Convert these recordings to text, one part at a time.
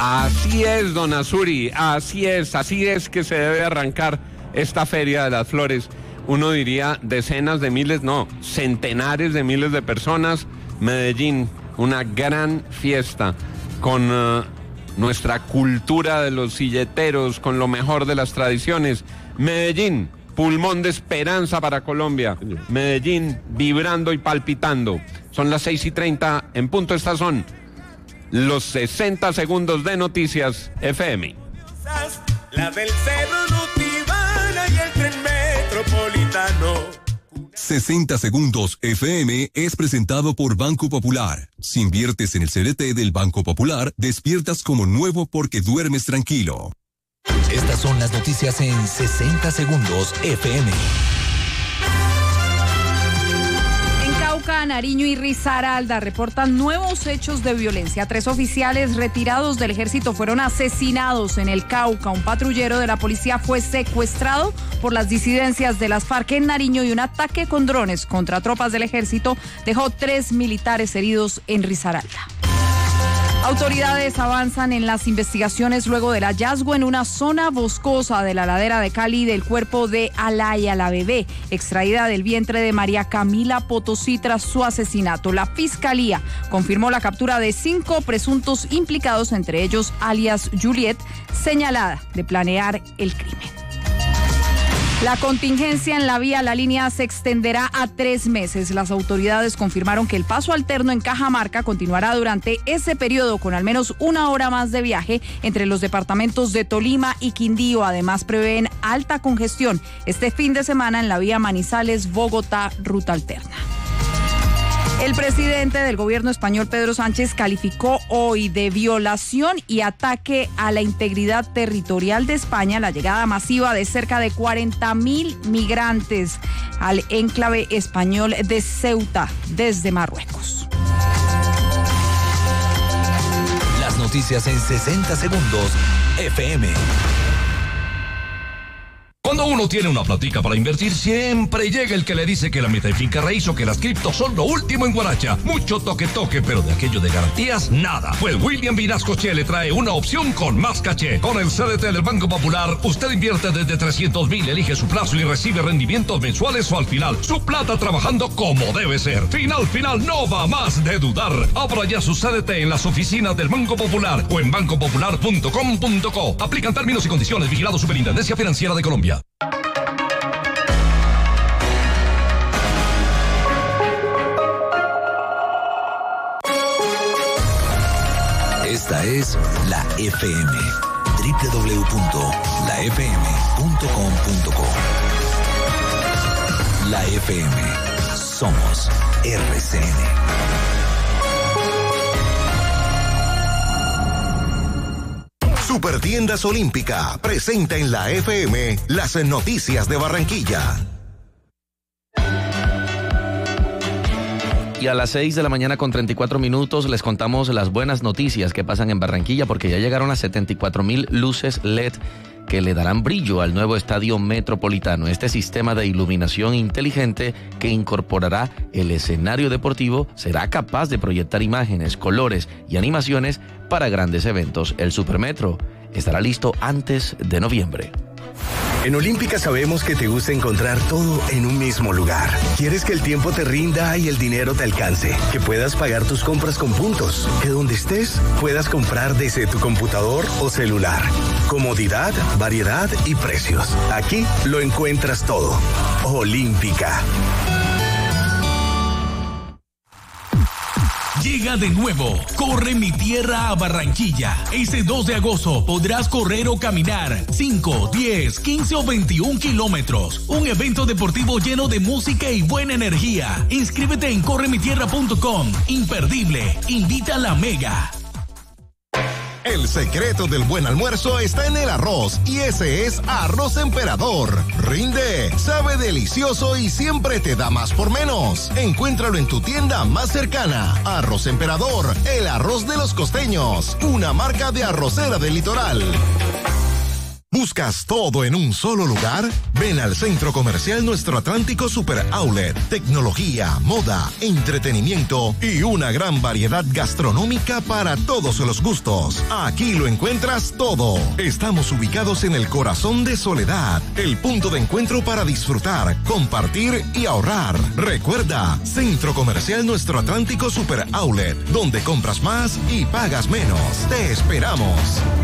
Así es, don Azuri, así es que se debe arrancar esta Feria de las Flores. Uno diría decenas de miles, no, centenares de miles de personas. Medellín, una gran fiesta con nuestra cultura de los silleteros, con lo mejor de las tradiciones. Medellín, pulmón de esperanza para Colombia. Medellín, vibrando y palpitando. Son las 6:30 en punto. Estas son los 60 segundos de Noticias FM. La del Cerro Nutibana y el tren metropolitano. 60 segundos FM es presentado por Banco Popular. Si inviertes en el CDT del Banco Popular, despiertas como nuevo porque duermes tranquilo. Estas son las noticias en 60 segundos FM. Cauca, Nariño y Risaralda reportan nuevos hechos de violencia. 3 oficiales retirados del ejército fueron asesinados en el Cauca. Un patrullero de la policía fue secuestrado por las disidencias de las FARC en Nariño y un ataque con drones contra tropas del ejército dejó 3 militares heridos en Risaralda. Autoridades avanzan en las investigaciones luego del hallazgo en una zona boscosa de la ladera de Cali del cuerpo de Alaya, la bebé, extraída del vientre de María Camila Potosí tras su asesinato. La Fiscalía confirmó la captura de 5 presuntos implicados, entre ellos alias Juliet, señalada de planear el crimen. La contingencia en la vía La Línea se extenderá a 3 meses. Las autoridades confirmaron que el paso alterno en Cajamarca continuará durante ese periodo con al menos 1 hora más de viaje entre los departamentos de Tolima y Quindío. Además, prevén alta congestión este fin de semana en la vía Manizales-Bogotá, ruta alterna. El presidente del gobierno español, Pedro Sánchez, calificó hoy de violación y ataque a la integridad territorial de España la llegada masiva de cerca de 40.000 migrantes al enclave español de Ceuta desde Marruecos. Las noticias en 60 segundos FM. Cuando uno tiene una platica para invertir, siempre llega el que le dice que la meta en finca raíz o que las criptos son lo último en Guaracha. Mucho toque, pero de aquello de garantías, nada. Pues William Vinascoche le trae una opción con más caché. Con el CDT del Banco Popular, usted invierte desde 300,000, elige su plazo y recibe rendimientos mensuales o al final. Su plata trabajando como debe ser. Final, no va más de dudar. Abra ya su CDT en las oficinas del Banco Popular o en bancopopular.com.co. Aplican términos y condiciones. Vigilado Superintendencia Financiera de Colombia. Esta es la FM. www.lafm.com.co. La FM. Somos RCN. Supertiendas Olímpica presenta en la FM las noticias de Barranquilla. Y a las 6 de la mañana con 34 minutos les contamos las buenas noticias que pasan en Barranquilla, porque ya llegaron las 74,000 luces LED que le darán brillo al nuevo estadio metropolitano. Este sistema de iluminación inteligente que incorporará el escenario deportivo será capaz de proyectar imágenes, colores y animaciones para grandes eventos. El Supermetro estará listo antes de noviembre. En Olímpica sabemos que te gusta encontrar todo en un mismo lugar. Quieres que el tiempo te rinda y el dinero te alcance, que puedas pagar tus compras con puntos, que donde estés puedas comprar desde tu computador o celular. Comodidad, variedad y precios. Aquí lo encuentras todo. Olímpica. Llega de nuevo, Corre mi tierra a Barranquilla. Este 2 de agosto podrás correr o caminar 5, 10, 15 o 21 kilómetros. Un evento deportivo lleno de música y buena energía. Inscríbete en corremitierra.com. Imperdible. Invita a la Mega. El secreto del buen almuerzo está en el arroz, y ese es Arroz Emperador. Rinde, sabe delicioso y siempre te da más por menos. Encuéntralo en tu tienda más cercana. Arroz Emperador, el arroz de los costeños, una marca de Arrocera del Litoral. ¿Buscas todo en un solo lugar? Ven al Centro Comercial Nuestro Atlántico Super Outlet. Tecnología, moda, entretenimiento y una gran variedad gastronómica para todos los gustos. Aquí lo encuentras todo. Estamos ubicados en el corazón de Soledad, el punto de encuentro para disfrutar, compartir y ahorrar. Recuerda, Centro Comercial Nuestro Atlántico Super Outlet, donde compras más y pagas menos. Te esperamos.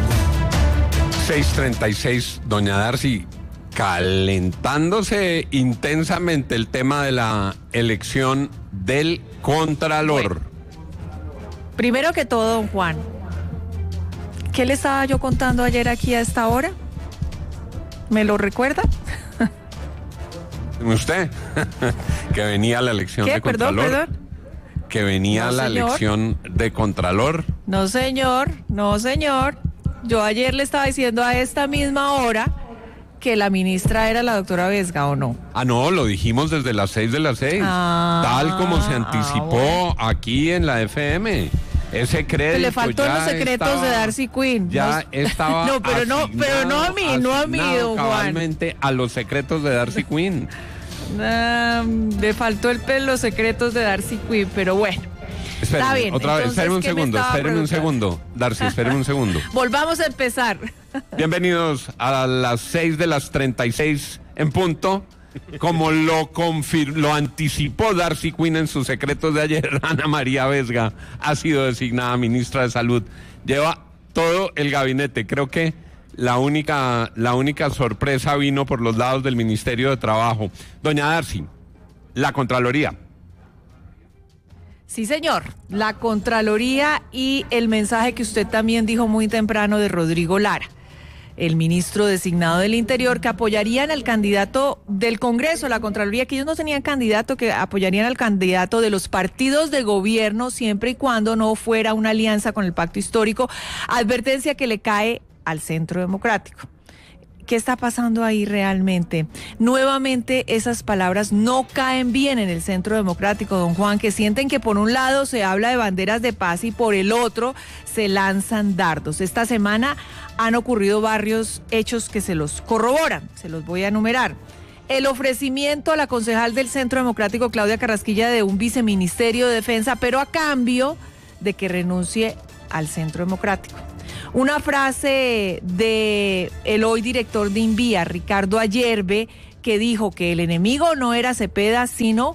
6:36, doña Darcy, calentándose intensamente el tema de la elección del Contralor. Bueno, primero que todo, don Juan, ¿qué le estaba yo contando ayer aquí a esta hora? ¿Me lo recuerda? ¿Usted? Que venía la elección de Contralor. Perdón. Que venía la elección de Contralor. No, señor. Yo ayer le estaba diciendo a esta misma hora que la ministra era la doctora Vesga, ¿o no? Ah, no, lo dijimos desde las 6 de las 6. Tal como se anticipó aquí en la FM. Ese crédito le faltó los secretos estaba, de Darcy Quinn. Ya estaba no, pero no a mí, don Juan. Cabalmente a los secretos de Darcy Quinn. Le faltó los secretos de Darcy Quinn, pero bueno. Está bien. Otra vez, espéreme un segundo. Darcy, espéreme un segundo. Volvamos a empezar. Bienvenidos a las 6:36 en punto. Como lo anticipó Darcy Quinn en sus secretos de ayer, Ana María Vesga ha sido designada ministra de Salud. Lleva todo el gabinete. Creo que la única sorpresa vino por los lados del Ministerio de Trabajo. Doña Darcy, la Contraloría. Sí, señor, la Contraloría y el mensaje que usted también dijo muy temprano de Rodrigo Lara, el ministro designado del Interior, que apoyarían al candidato del Congreso, la Contraloría, que ellos no tenían candidato, que apoyarían al candidato de los partidos de gobierno siempre y cuando no fuera una alianza con el Pacto Histórico, advertencia que le cae al Centro Democrático. ¿Qué está pasando ahí realmente? Nuevamente esas palabras no caen bien en el Centro Democrático, don Juan, que sienten que por un lado se habla de banderas de paz y por el otro se lanzan dardos. Esta semana han ocurrido varios hechos que se los corroboran, se los voy a enumerar. El ofrecimiento a la concejal del Centro Democrático, Claudia Carrasquilla, de un viceministerio de Defensa, pero a cambio de que renuncie al Centro Democrático. Una frase de el hoy director de INVIA, Ricardo Ayerbe, que dijo que el enemigo no era Cepeda, sino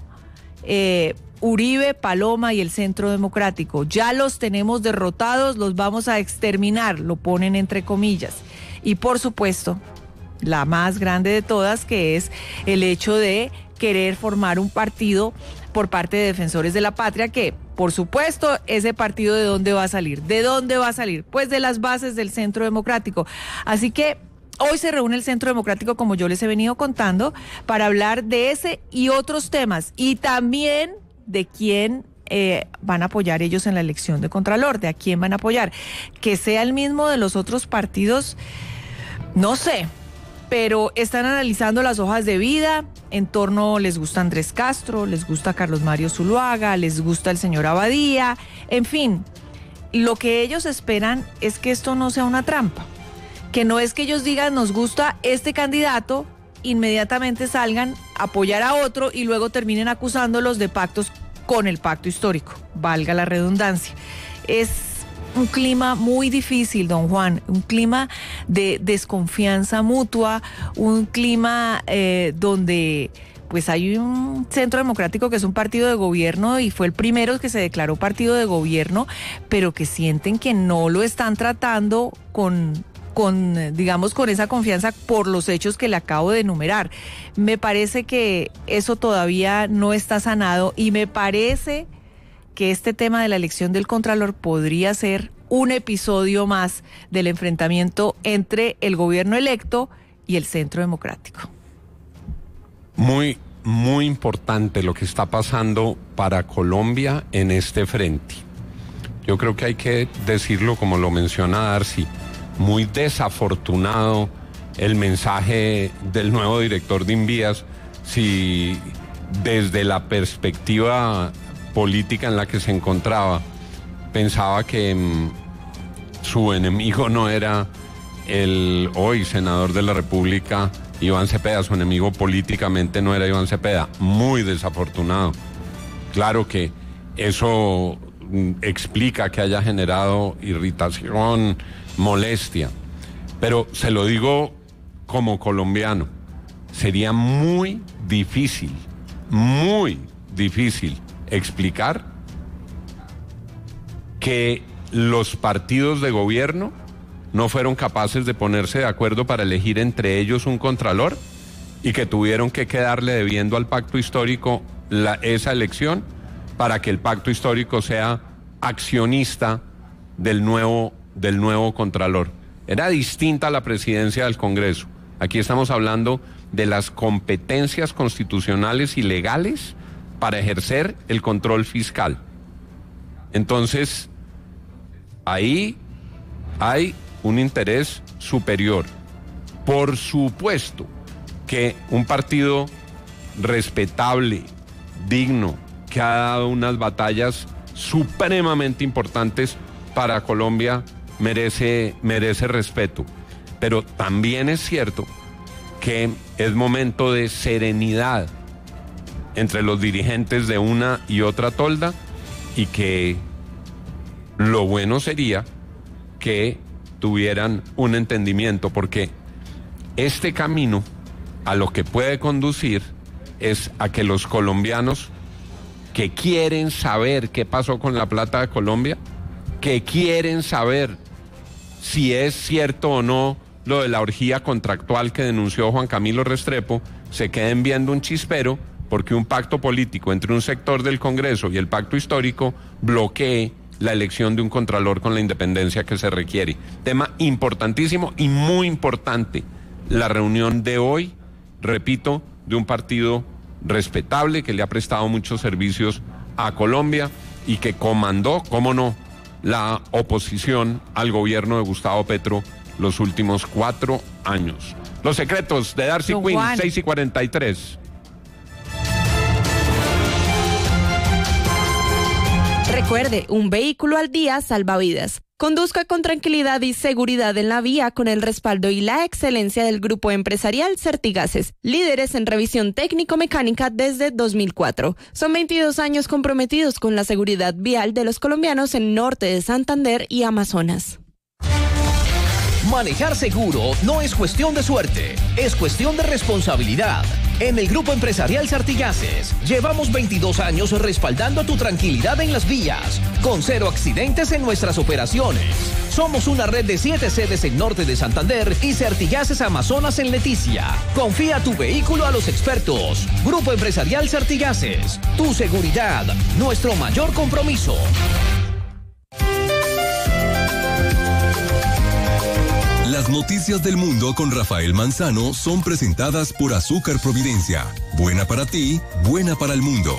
Uribe, Paloma y el Centro Democrático. Ya los tenemos derrotados, los vamos a exterminar, lo ponen entre comillas. Y por supuesto, la más grande de todas, que es el hecho de querer formar un partido por parte de Defensores de la Patria, que por supuesto ese partido ¿de dónde va a salir? ¿De dónde va a salir? Pues de las bases del Centro Democrático. Así que hoy se reúne el Centro Democrático, como yo les he venido contando, para hablar de ese y otros temas, y también de quién van a apoyar ellos en la elección de Contralor, de a quién van a apoyar. Que sea el mismo de los otros partidos, no sé, pero están analizando las hojas de vida. En torno les gusta Andrés Castro, les gusta Carlos Mario Zuluaga, les gusta el señor Abadía, en fin, lo que ellos esperan es que esto no sea una trampa, que no es que ellos digan nos gusta este candidato, inmediatamente salgan a apoyar a otro y luego terminen acusándolos de pactos con el Pacto Histórico, valga la redundancia. Es un clima muy difícil, don Juan, un clima de desconfianza mutua, un clima donde pues hay un Centro Democrático que es un partido de gobierno y fue el primero que se declaró partido de gobierno, pero que sienten que no lo están tratando con esa confianza por los hechos que le acabo de enumerar. Me parece que eso todavía no está sanado y me parece que este tema de la elección del Contralor podría ser un episodio más del enfrentamiento entre el gobierno electo y el Centro Democrático. Muy, muy importante lo que está pasando para Colombia en este frente. Yo creo que hay que decirlo como lo menciona Darcy, muy desafortunado el mensaje del nuevo director de Invías, si desde la perspectiva política en la que se encontraba pensaba que su enemigo no era el hoy senador de la República, Iván Cepeda, su enemigo políticamente no era Iván Cepeda, muy desafortunado. Claro que eso explica que haya generado irritación, molestia, pero se lo digo como colombiano, sería muy difícil explicar que los partidos de gobierno no fueron capaces de ponerse de acuerdo para elegir entre ellos un contralor y que tuvieron que quedarle debiendo al pacto histórico esa elección para que el pacto histórico sea accionista del nuevo contralor. Era distinta la presidencia del Congreso. Aquí estamos hablando de las competencias constitucionales y legales para ejercer el control fiscal. Entonces, ahí hay un interés superior. Por supuesto que un partido respetable, digno, que ha dado unas batallas supremamente importantes para Colombia, merece respeto. Pero también es cierto que es momento de serenidad entre los dirigentes de una y otra tolda, y que lo bueno sería que tuvieran un entendimiento, porque este camino a lo que puede conducir es a que los colombianos que quieren saber qué pasó con la plata de Colombia, que quieren saber si es cierto o no lo de la orgía contractual que denunció Juan Camilo Restrepo, se queden viendo un chispero porque un pacto político entre un sector del Congreso y el pacto histórico bloquee la elección de un contralor con la independencia que se requiere. Tema importantísimo y muy importante. La reunión de hoy, repito, de un partido respetable que le ha prestado muchos servicios a Colombia y que comandó, cómo no, la oposición al gobierno de Gustavo Petro los últimos 4 años. Los secretos de Darcy Quinn, 6:43. Recuerde, un vehículo al día salva vidas. Conduzca con tranquilidad y seguridad en la vía con el respaldo y la excelencia del grupo empresarial Certigases, líderes en revisión técnico-mecánica desde 2004. Son 22 años comprometidos con la seguridad vial de los colombianos en norte de Santander y Amazonas. Manejar seguro no es cuestión de suerte, es cuestión de responsabilidad. En el Grupo Empresarial Certigases llevamos 22 años respaldando tu tranquilidad en las vías, con 0 accidentes en nuestras operaciones. Somos una red de 7 sedes en norte de Santander y Certigases Amazonas en Leticia. Confía tu vehículo a los expertos. Grupo Empresarial Certigases, tu seguridad, nuestro mayor compromiso. Las noticias del mundo con Rafael Manzano son presentadas por Azúcar Providencia. Buena para ti, buena para el mundo.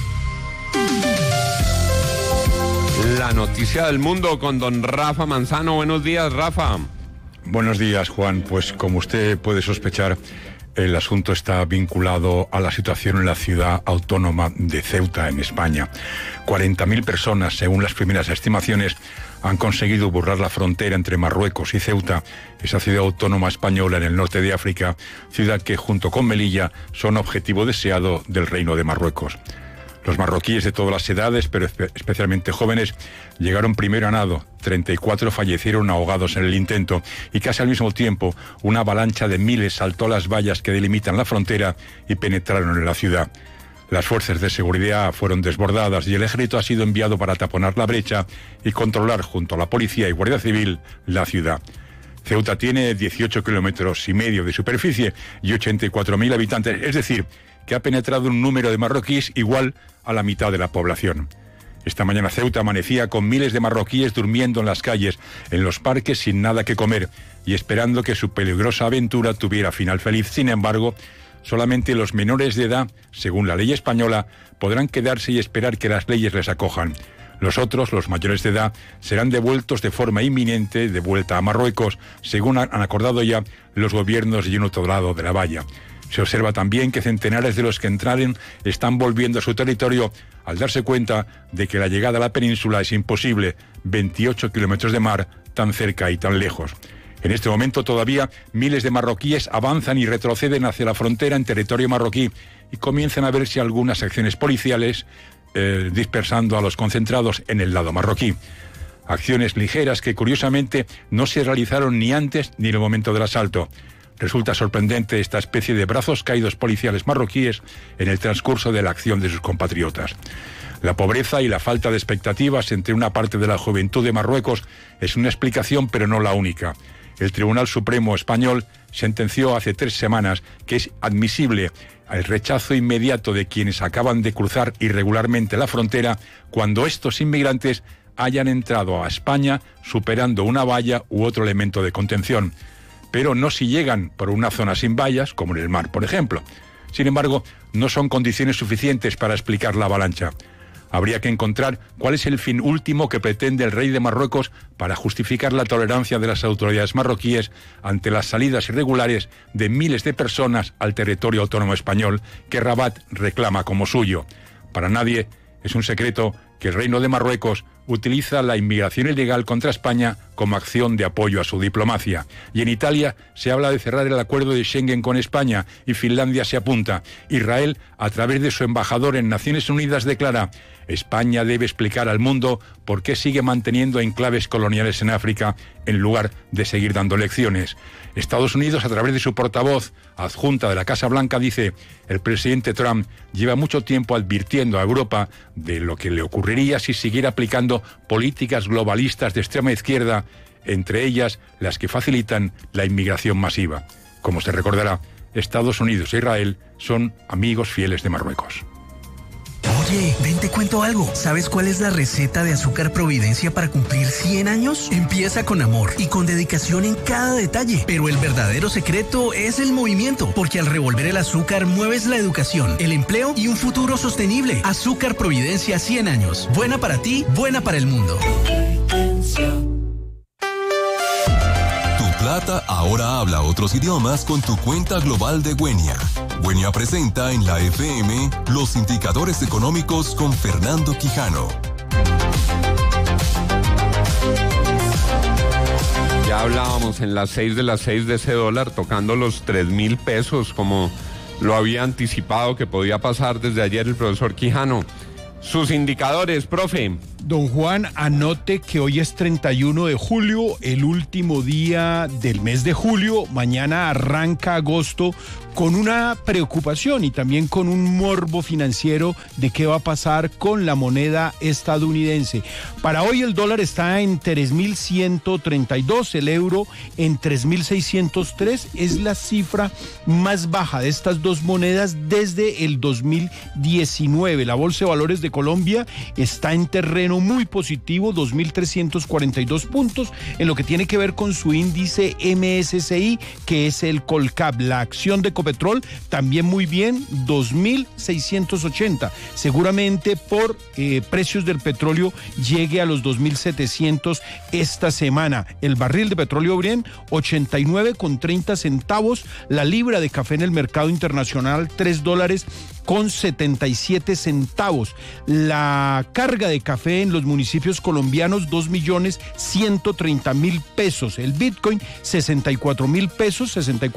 La noticia del mundo con don Rafa Manzano. Buenos días, Rafa. Buenos días, Juan. Pues como usted puede sospechar, el asunto está vinculado a la situación en la ciudad autónoma de Ceuta, en España. 40.000 personas, según las primeras estimaciones, han conseguido burlar la frontera entre Marruecos y Ceuta, esa ciudad autónoma española en el norte de África, ciudad que junto con Melilla son objetivo deseado del Reino de Marruecos. Los marroquíes de todas las edades, pero especialmente jóvenes, llegaron primero a nado. 34 fallecieron ahogados en el intento y casi al mismo tiempo una avalancha de miles saltó las vallas que delimitan la frontera y penetraron en la ciudad. Las fuerzas de seguridad fueron desbordadas y el ejército ha sido enviado para taponar la brecha y controlar junto a la policía y Guardia Civil la ciudad. Ceuta tiene 18,5 kilómetros de superficie y 84.000 habitantes, es decir, que ha penetrado un número de marroquíes igual a la mitad de la población. Esta mañana Ceuta amanecía con miles de marroquíes durmiendo en las calles, en los parques sin nada que comer y esperando que su peligrosa aventura tuviera final feliz. Sin embargo, solamente los menores de edad, según la ley española, podrán quedarse y esperar que las leyes les acojan. Los otros, los mayores de edad, serán devueltos de forma inminente de vuelta a Marruecos, según han acordado ya los gobiernos y un otro lado de la valla. Se observa también que centenares de los que entraron están volviendo a su territorio al darse cuenta de que la llegada a la península es imposible, 28 kilómetros de mar tan cerca y tan lejos. En este momento todavía miles de marroquíes avanzan y retroceden hacia la frontera en territorio marroquí y comienzan a verse algunas acciones policiales dispersando a los concentrados en el lado marroquí. Acciones ligeras que curiosamente no se realizaron ni antes ni en el momento del asalto. Resulta sorprendente esta especie de brazos caídos policiales marroquíes en el transcurso de la acción de sus compatriotas. La pobreza y la falta de expectativas entre una parte de la juventud de Marruecos es una explicación, pero no la única. El Tribunal Supremo español sentenció hace 3 semanas que es admisible el rechazo inmediato de quienes acaban de cruzar irregularmente la frontera cuando estos inmigrantes hayan entrado a España superando una valla u otro elemento de contención, pero no si llegan por una zona sin vallas, como en el mar, por ejemplo. Sin embargo, no son condiciones suficientes para explicar la avalancha. Habría que encontrar cuál es el fin último que pretende el rey de Marruecos para justificar la tolerancia de las autoridades marroquíes ante las salidas irregulares de miles de personas al territorio autónomo español que Rabat reclama como suyo. Para nadie es un secreto que el Reino de Marruecos utiliza la inmigración ilegal contra España como acción de apoyo a su diplomacia. Y en Italia se habla de cerrar el acuerdo de Schengen con España y Finlandia se apunta. Israel, a través de su embajador en Naciones Unidas, declara: España debe explicar al mundo por qué sigue manteniendo enclaves coloniales en África en lugar de seguir dando lecciones. Estados Unidos, a través de su portavoz adjunta de la Casa Blanca, dice: el presidente Trump lleva mucho tiempo advirtiendo a Europa de lo que le ocurriría si siguiera aplicando políticas globalistas de extrema izquierda, entre ellas las que facilitan la inmigración masiva. Como se recordará, Estados Unidos e Israel son amigos fieles de Marruecos. Oye, ven, te cuento algo. ¿Sabes cuál es la receta de Azúcar Providencia para cumplir 100 años? Empieza con amor y con dedicación en cada detalle. Pero el verdadero secreto es el movimiento, porque al revolver el azúcar mueves la educación, el empleo y un futuro sostenible. Azúcar Providencia 100 años. Buena para ti, buena para el mundo. Plata ahora habla otros idiomas con tu cuenta global de Wenia. Wenia presenta en la FM los indicadores económicos con Fernando Quijano. Ya hablábamos en las 6 de ese dólar, tocando los 3.000 pesos, como lo había anticipado que podía pasar desde ayer el profesor Quijano. Sus indicadores, profe. Don Juan, anote que hoy es 31 de julio, el último día del mes de julio. Mañana arranca agosto con una preocupación y también con un morbo financiero de qué va a pasar con la moneda estadounidense. Para hoy el dólar está en 3.132, el euro en 3.603. Es la cifra más baja de estas dos monedas desde el 2019. La Bolsa de Valores de Colombia está en terreno muy positivo, 2.342 puntos, en lo que tiene que ver con su índice MSCI, que es el Colcap. La acción de Ecopetrol también muy bien, 2.680. Seguramente por precios del petróleo llegue a los 2.700 esta semana. El barril de petróleo Brent, 89,30 centavos. La libra de café en el mercado internacional, $3.77. La carga de café en los municipios colombianos, 2.130.000 pesos. El Bitcoin, 64.000 pesos,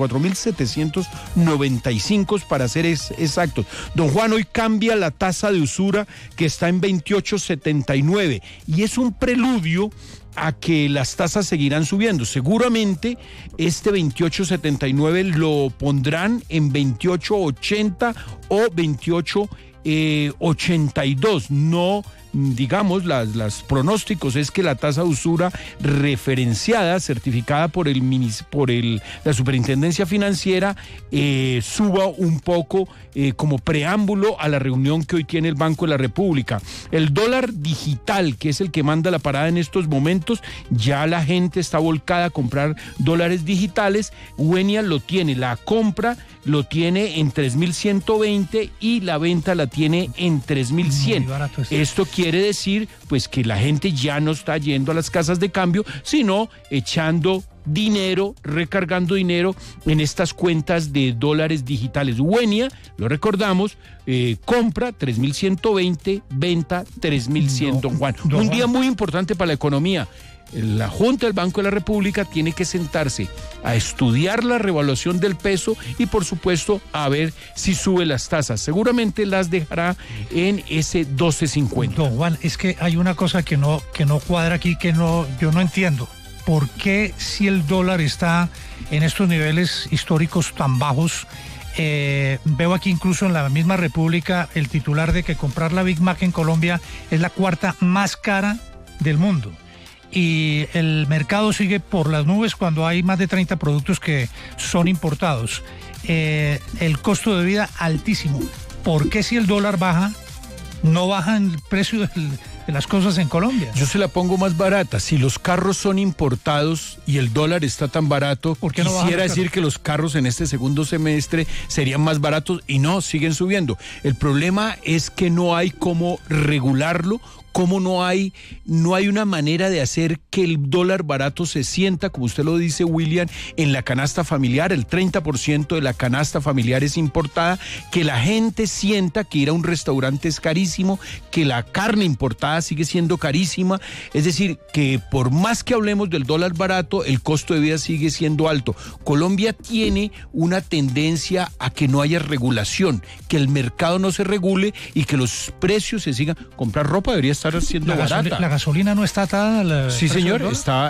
64.795 para ser exactos. Don Juan, hoy cambia la tasa de usura, que está en 28.79, y es un preludio a que las tasas seguirán subiendo. Seguramente este 28.79 lo pondrán en 28.80 o 28.82. No, digamos, las pronósticos es que la tasa de usura referenciada, certificada por la Superintendencia Financiera, suba un poco como preámbulo a la reunión que hoy tiene el Banco de la República. El dólar digital, que es el que manda la parada en estos momentos, ya la gente está volcada a comprar dólares digitales. Wenia lo tiene, la compra lo tiene en 3.120 y la venta la tiene en 3.100. Esto quiere decir pues que la gente ya no está yendo a las casas de cambio, sino echando dinero, recargando dinero en estas cuentas de dólares digitales. Wenia, lo recordamos, compra 3.120, venta 3.100, don Juan. Un día muy importante para la economía. la Junta del Banco de la República tiene que sentarse a estudiar la revaluación del peso y por supuesto a ver si sube las tasas. Seguramente las dejará en ese 12.50. Don Juan, es que hay una cosa que no cuadra aquí, yo no entiendo. ¿Por qué si el dólar está en estos niveles históricos tan bajos? Veo aquí incluso en la misma República el titular de que comprar la Big Mac en Colombia es la cuarta más cara del mundo. Y el mercado sigue por las nubes cuando hay más de 30 productos que son importados. El costo de vida altísimo. ¿Por qué si el dólar baja, no baja el precio de las cosas en Colombia? Yo se la pongo más barata. Si los carros son importados y el dólar está tan barato, quisiera decir que los carros en este segundo semestre serían más baratos y no, siguen subiendo. El problema es que no hay cómo regularlo. Cómo no hay una manera de hacer que el dólar barato se sienta, como usted lo dice, William, en la canasta familiar. El 30% de la canasta familiar es importada, que la gente sienta que ir a un restaurante es carísimo, que la carne importada sigue siendo carísima. Es decir, que por más que hablemos del dólar barato, el costo de vida sigue siendo alto. Colombia tiene una tendencia a que no haya regulación, que el mercado no se regule y que los precios se sigan. Comprar ropa debería estar siendo barata. ¿La gasolina no está atada? Sí, señor,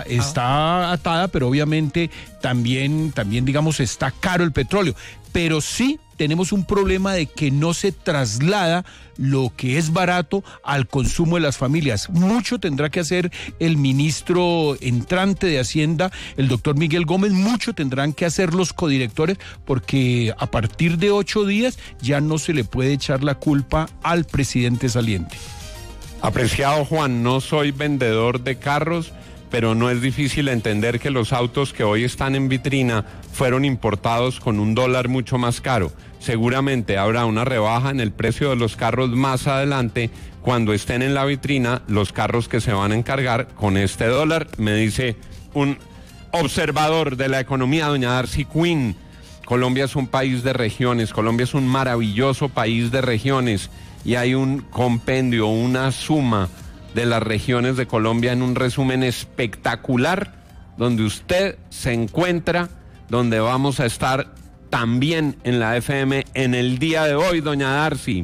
está atada, pero obviamente también, digamos, está caro el petróleo. Pero sí tenemos un problema de que no se traslada lo que es barato al consumo de las familias. Mucho tendrá que hacer el ministro entrante de Hacienda, el doctor Miguel Gómez, mucho tendrán que hacer los codirectores, porque a partir de 8 días ya no se le puede echar la culpa al presidente saliente. Apreciado Juan, no soy vendedor de carros, pero no es difícil entender que los autos que hoy están en vitrina fueron importados con un dólar mucho más caro. Seguramente habrá una rebaja en el precio de los carros más adelante cuando estén en la vitrina los carros que se van a encargar con este dólar, me dice un observador de la economía, doña Darcy Quinn. Colombia es un país de regiones, Colombia es un maravilloso país de regiones. Y hay un compendio, una suma de las regiones de Colombia en un resumen espectacular, donde usted se encuentra, donde vamos a estar también en la FM en el día de hoy, doña Darcy.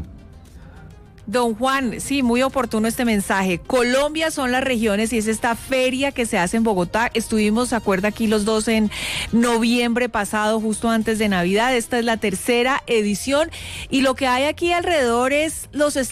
Don Juan, sí, muy oportuno este mensaje. Colombia son las regiones y es esta feria que se hace en Bogotá. Estuvimos, ¿se acuerda aquí los dos en noviembre pasado, justo antes de Navidad? Esta es la tercera edición y lo que hay aquí alrededor es los